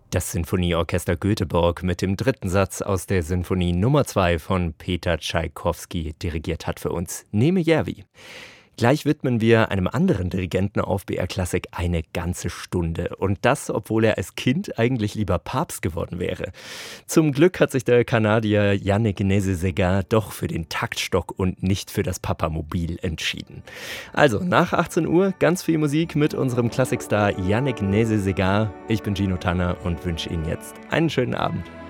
Das Sinfonieorchester Göteborg mit dem dritten Satz aus der Sinfonie Nummer 2 von Peter Tschaikowski dirigiert hat für uns Neeme Järvi. Gleich widmen wir einem anderen Dirigenten auf BR Klassik eine ganze Stunde. Und das, obwohl er als Kind eigentlich lieber Papst geworden wäre. Zum Glück hat sich der Kanadier Yannick Nézet-Séguin doch für den Taktstock und nicht für das Papamobil entschieden. Also, nach 18 Uhr ganz viel Musik mit unserem Klassikstar Yannick Nézet-Séguin. Ich bin Gino Tanner und wünsche Ihnen jetzt einen schönen Abend.